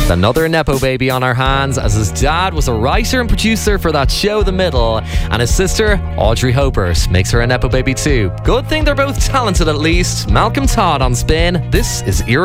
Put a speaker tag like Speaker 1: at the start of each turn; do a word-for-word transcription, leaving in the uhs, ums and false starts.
Speaker 1: Another Nepo baby on our hands, as his dad was a writer and producer for that show The Middle, and his sister, Audrey Hopert, makes her a Nepo baby too. Good thing they're both talented at least. Malcolm Todd on Spin. This is Era